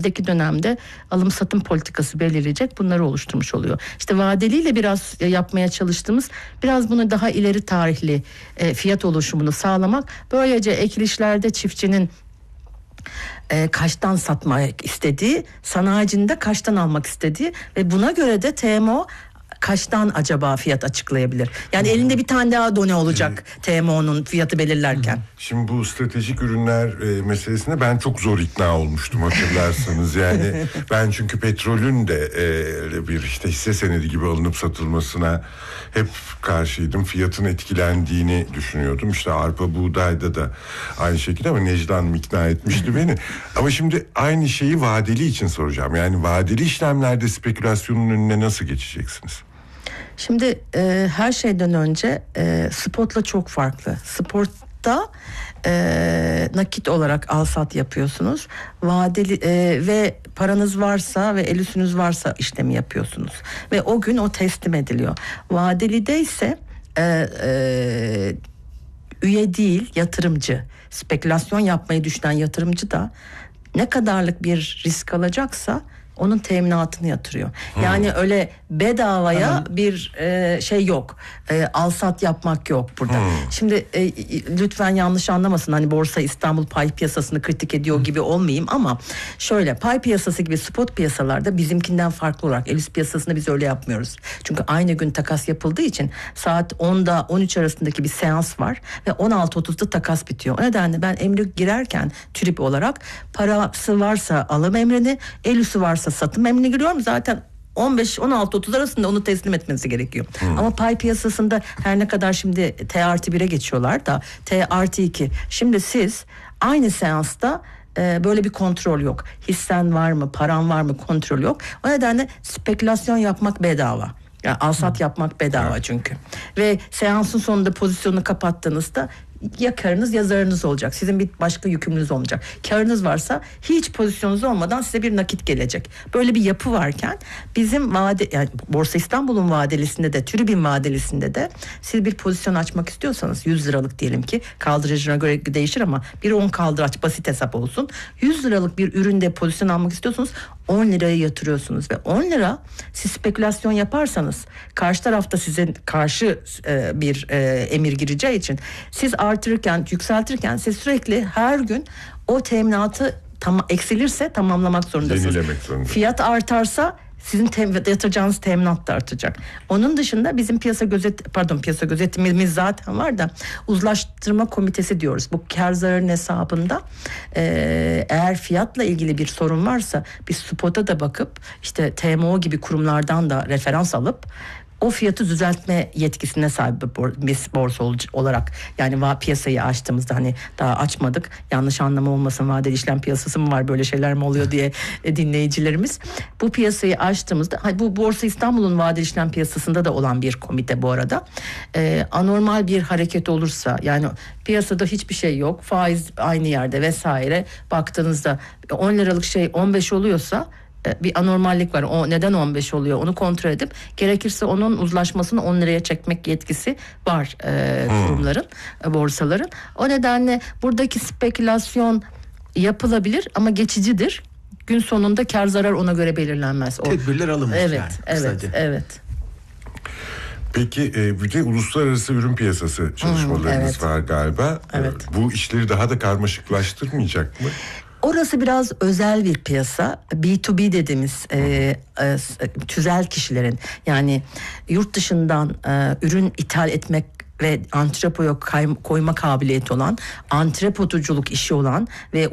önümüzdeki dönemde alım satım politikası belirleyecek, bunları oluşturmuş oluyor. İşte vadeliyle biraz yapmaya çalıştığımız, biraz bunu daha ileri tarihli fiyat oluşumunu sağlamak. Böylece ekilişlerde çiftçinin kaçtan satmak istediği, sanayicinin de kaçtan almak istediği ve buna göre de TMO kaçtan acaba fiyat açıklayabilir? Yani elinde bir tane daha done olacak TMO'nun fiyatı belirlerken. Şimdi bu stratejik ürünler meselesine ben çok zor ikna olmuştum, hatırlarsanız. Yani ben çünkü petrolün de bir işte hisse senedi gibi alınıp satılmasına hep karşıydım. Fiyatın etkilendiğini düşünüyordum. İşte arpa, buğdayda da aynı şekilde, ama Necla Hanım ikna etmişti beni. Ama şimdi aynı şeyi vadeli için soracağım. Yani vadeli işlemlerde spekülasyonun önüne nasıl geçeceksiniz? Şimdi her şeyden önce spotla çok farklı. Spotta nakit olarak al sat yapıyorsunuz. Vadeli ve paranız varsa ve el üstünüz varsa işlemi yapıyorsunuz. Ve o gün o teslim ediliyor. Vadelide ise üye değil, yatırımcı. Spekülasyon yapmayı düşünen yatırımcı da ne kadarlık bir risk alacaksa onun teminatını yatırıyor. Yani öyle bedavaya bir şey yok. Al sat yapmak yok burada. Şimdi lütfen yanlış anlamasın. Hani Borsa İstanbul pay piyasasını kritik ediyor gibi olmayayım ama şöyle, pay piyasası gibi spot piyasalarda bizimkinden farklı olarak el üstü piyasasında biz öyle yapmıyoruz. Çünkü aynı gün takas yapıldığı için saat 10'da 13 arasındaki bir seans var ve 16.30'da takas bitiyor. O nedenle ben emri girerken TÜRİP olarak parası varsa alım emrini, el üstü varsa satım emrini giriyorum. Zaten 15-16-30 arasında onu teslim etmesi gerekiyor. Ama pay piyasasında her ne kadar şimdi T+1'e geçiyorlar da T+2. Şimdi siz aynı seansta böyle bir kontrol yok. Hissen var mı, paran var mı, kontrol yok. O nedenle spekülasyon yapmak bedava. Yani al-sat yapmak bedava çünkü. Ve seansın sonunda pozisyonu kapattığınızda ya karınız ya zararınız olacak. Sizin bir başka yükümlülüğünüz olmayacak. Karınız varsa hiç pozisyonunuz olmadan size bir nakit gelecek. Böyle bir yapı varken bizim yani Borsa İstanbul'un vadelisinde de, TÜRİB'in vadelisinde de siz bir pozisyon açmak istiyorsanız 100 liralık diyelim ki, kaldırıcına göre değişir ama bir 10 kaldıraç, basit hesap olsun. 100 liralık bir üründe pozisyon almak istiyorsanız 10 liraya yatırıyorsunuz ve 10 lira siz spekülasyon yaparsanız karşı tarafta size karşı bir emir gireceği için siz artırırken, yükseltirken siz sürekli her gün o teminatı eksilirse tamamlamak zorundasınız. Yenilemek zorunda. Fiyat artarsa sizin yatıracağınız teminat da artacak. Onun dışında bizim piyasa gözetimimiz zaten var da uzlaştırma komitesi diyoruz. Bu kar zararın hesabında eğer fiyatla ilgili bir sorun varsa biz spot'a da bakıp işte TMO gibi kurumlardan da referans alıp o fiyatı düzeltme yetkisine sahip biz borsa olarak, yani piyasayı açtığımızda, hani daha açmadık, yanlış anlama olmasın, vadeli işlem piyasası mı var, böyle şeyler mi oluyor diye dinleyicilerimiz, bu piyasayı açtığımızda, bu Borsa İstanbul'un vadeli işlem piyasasında da olan bir komite bu arada, anormal bir hareket olursa, yani piyasada hiçbir şey yok, faiz aynı yerde vesaire, baktığınızda 10 liralık şey 15 oluyorsa bir anormallik var. O neden 15 oluyor? Onu kontrol edip gerekirse onun uzlaşmasını 10 liraya çekmek yetkisi var kurumların, borsaların. O nedenle buradaki spekülasyon yapılabilir ama geçicidir. Gün sonunda kar zarar ona göre belirlenmez. Tedbirler alınmış. Evet. Peki bir de uluslararası ürün piyasası çalışmalarınız var galiba. Evet. Bu işleri daha da karmaşıklaştırmayacak mı? Orası biraz özel bir piyasa. B2B dediğimiz tüzel kişilerin, yani yurt dışından ürün ithal etmek ve antrepoya koyma kabiliyeti olan, antrepotuculuk işi olan ve